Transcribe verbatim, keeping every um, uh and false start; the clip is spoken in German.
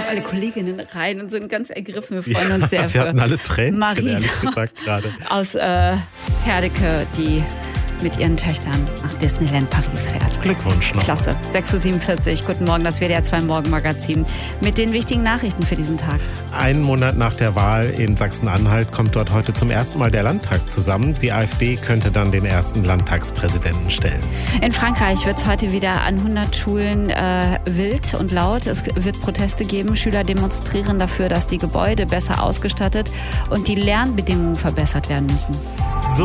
kommen alle Kolleginnen rein und sind ganz ergriffen. Wir freuen uns sehr. Wir für hatten alle Tränen, Marie ehrlich gesagt, gerade. aus äh, Herdecke, die mit ihren Töchtern nach Disneyland Paris fährt. Glückwunsch noch. Klasse. sechs Uhr siebenundvierzig. Guten Morgen, das W D R zwei Morgenmagazin mit den wichtigen Nachrichten für diesen Tag. Einen Monat nach der Wahl in Sachsen-Anhalt kommt dort heute zum ersten Mal der Landtag zusammen. Die AfD könnte dann den ersten Landtagspräsidenten stellen. In Frankreich wird es heute wieder an hundert Schulen äh, wild und laut. Es wird Proteste geben. Schüler demonstrieren dafür, dass die Gebäude besser ausgestattet und die Lernbedingungen verbessert werden müssen. So